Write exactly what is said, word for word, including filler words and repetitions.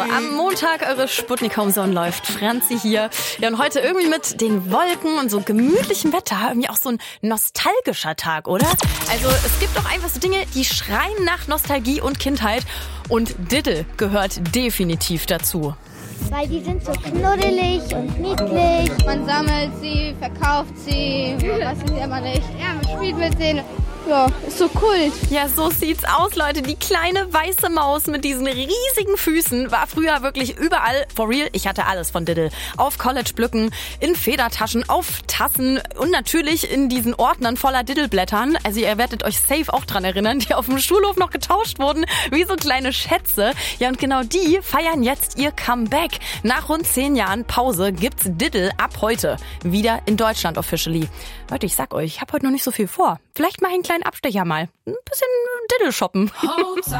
am Montag eure Sputnik Homezone läuft. Franzi hier. Ja, und heute irgendwie mit den Wolken und so gemütlichem Wetter irgendwie auch so ein nostalgischer Tag, oder? Also es gibt doch einfach so Dinge, die schreien nach Nostalgie und Kindheit. Und Diddle gehört definitiv dazu. Weil die sind so knuddelig und niedlich. Man sammelt sie, verkauft sie, weiß ich immer nicht. Ja, man spielt mit denen. Ja, ist so Kult. Ja, so sieht's aus, Leute. Die kleine weiße Maus mit diesen riesigen Füßen war früher wirklich überall. For real, ich hatte alles von Diddle. Auf College-Blöcken, in Federtaschen, auf Tassen und natürlich in diesen Ordnern voller Diddle-Blättern. Also ihr werdet euch safe auch dran erinnern, die auf dem Schulhof noch getauscht wurden, wie so kleine Schätze. Ja, und genau die feiern jetzt ihr Comeback. Nach rund zehn Jahren Pause gibt's Diddle ab heute wieder in Deutschland officially. Leute, ich sag euch, ich habe heute noch nicht so viel vor. Vielleicht mache ich einen kleinen Abstecher mal. Ein bisschen Diddle shoppen.